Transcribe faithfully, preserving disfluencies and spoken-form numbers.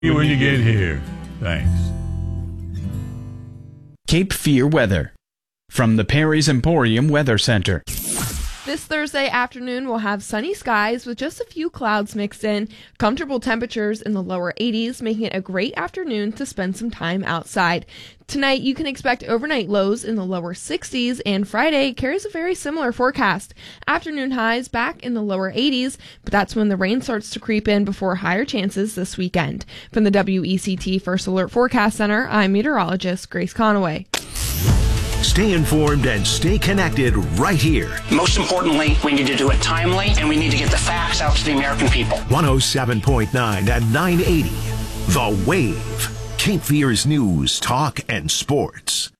when you get here. Thanks. Cape Fear weather from the Perry's Emporium Weather Center. This Thursday afternoon, we'll have sunny skies with just a few clouds mixed in. Comfortable temperatures in the lower eighties, making it a great afternoon to spend some time outside. Tonight, you can expect overnight lows in the lower sixties, and Friday carries a very similar forecast. Afternoon highs back in the lower eighties, but that's when the rain starts to creep in before higher chances this weekend. From the W E C T First Alert Forecast Center, I'm meteorologist Grace Conaway. Stay informed and stay connected right here. Most importantly, we need to do it timely, and we need to get the facts out to the American people. one oh seven point nine and nine eighty. The Wave. Cape Fear's news, talk, and sports.